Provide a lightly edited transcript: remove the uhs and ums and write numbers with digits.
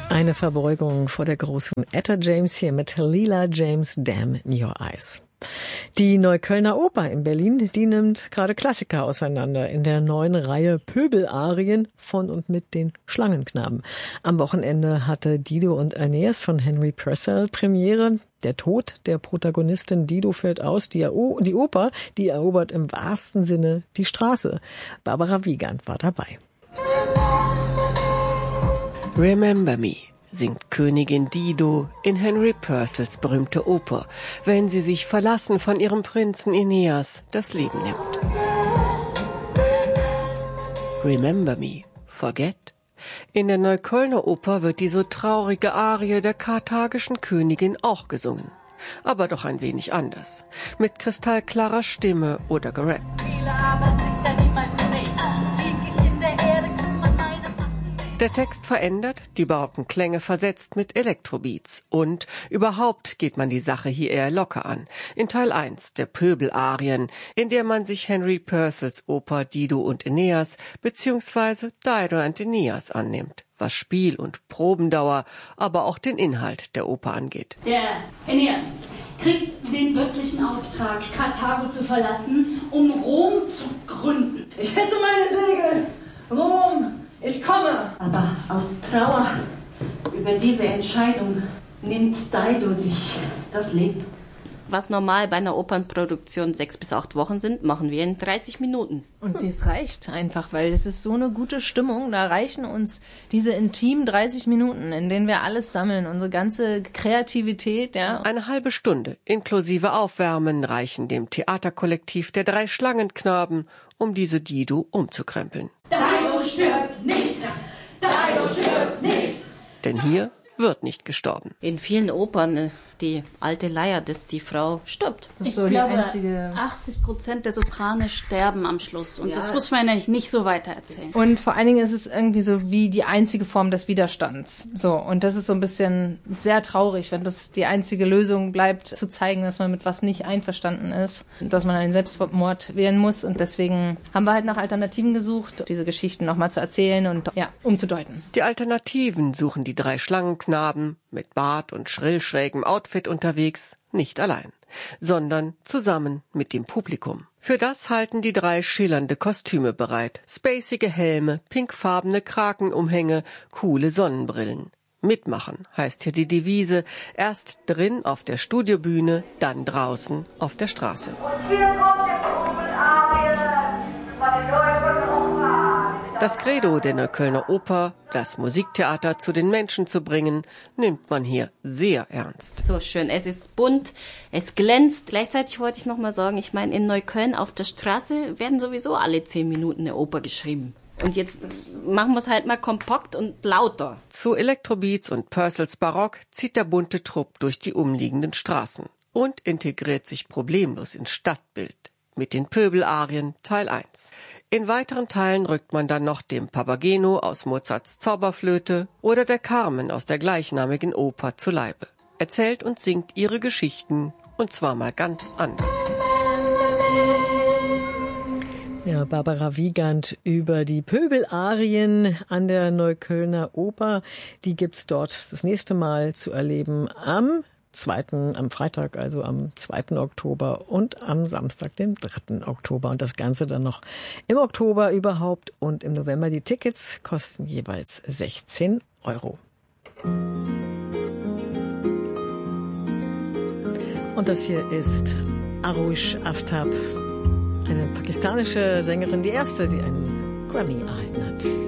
Eine Verbeugung vor der großen Etta James hier mit Leela James Damn in Your Eyes. Die Neuköllner Oper in Berlin, die nimmt gerade Klassiker auseinander in der neuen Reihe Pöbelarien von und mit den Schlangenknaben. Am Wochenende hatte Dido und Aeneas von Henry Purcell Premiere. Der Tod der Protagonistin Dido fällt aus. Die Oper, die erobert im wahrsten Sinne die Straße. Barbara Wiegand war dabei. Remember Me singt Königin Dido in Henry Purcells berühmte Oper, wenn sie sich verlassen von ihrem Prinzen Aeneas das Leben nimmt. Remember Me, forget? In der Neuköllner Oper wird die so traurige Arie der karthagischen Königin auch gesungen. Aber doch ein wenig anders. Mit kristallklarer Stimme oder gerappt. Der Text verändert, die barocken Klänge versetzt mit Elektrobeats. Und überhaupt geht man die Sache hier eher locker an. In Teil 1 der Pöbelarien, in der man sich Henry Purcells Oper Dido und Aeneas bzw. Dido und Aeneas annimmt, was Spiel- und Probendauer, aber auch den Inhalt der Oper angeht. Der Aeneas kriegt den göttlichen Auftrag, Karthago zu verlassen, um Rom zu gründen. Ich hesse meine Segel! Rom! Ich komme! Aber aus Trauer über diese Entscheidung nimmt Dido sich das Leben. Was normal bei einer Opernproduktion 6 bis 8 Wochen sind, machen wir in 30 Minuten. Und das reicht einfach, weil es ist so eine gute Stimmung. Da reichen uns diese intimen 30 Minuten, in denen wir alles sammeln, unsere ganze Kreativität. Ja. Eine halbe Stunde inklusive Aufwärmen reichen dem Theaterkollektiv der 3 Schlangenknaben, um diese Dido umzukrempeln. Dido stirbt nicht! Dido stirbt nicht! Denn hier wird nicht gestorben. In vielen Opern, die alte Leier, dass die Frau stirbt. Das ist so ich die glaube, einzige. 80% der Soprane sterben am Schluss. Und das muss man eigentlich nicht so weiter erzählen. Und vor allen Dingen ist es irgendwie so wie die einzige Form des Widerstands. So, und das ist so ein bisschen sehr traurig, wenn das die einzige Lösung bleibt, zu zeigen, dass man mit was nicht einverstanden ist, dass man einen Selbstmord wählen muss. Und deswegen haben wir halt nach Alternativen gesucht, diese Geschichten nochmal zu erzählen und umzudeuten. Die Alternativen suchen die 3 Schlangenknaben mit Bart und schrill schrägem Outfit unterwegs, nicht allein, sondern zusammen mit dem Publikum. Für das halten die 3 schillernde Kostüme bereit, spacige Helme, pinkfarbene Krakenumhänge, coole Sonnenbrillen. Mitmachen heißt hier die Devise, erst drin auf der Studiobühne, dann draußen auf der Straße. Das Credo der Neuköllner Oper, das Musiktheater zu den Menschen zu bringen, nimmt man hier sehr ernst. So schön, es ist bunt, es glänzt. Gleichzeitig wollte ich noch mal sagen, ich meine, in Neukölln auf der Straße werden sowieso alle 10 Minuten eine Oper geschrieben. Und jetzt machen wir es halt mal kompakt und lauter. Zu Elektrobeats und Purcells Barock zieht der bunte Trupp durch die umliegenden Straßen und integriert sich problemlos ins Stadtbild mit den Pöbelarien Teil 1. In weiteren Teilen rückt man dann noch dem Papageno aus Mozarts Zauberflöte oder der Carmen aus der gleichnamigen Oper zu Leibe. Erzählt und singt ihre Geschichten, und zwar mal ganz anders. Ja, Barbara Wiegand über die Pöbelarien an der Neuköllner Oper. Die gibt's dort das nächste Mal zu erleben am Freitag, also am 2. Oktober und am Samstag, dem 3. Oktober. Und das Ganze dann noch im Oktober überhaupt und im November. Die Tickets kosten jeweils 16 €. Und das hier ist Arush Aftab, eine pakistanische Sängerin, die erste, die einen Grammy erhalten hat.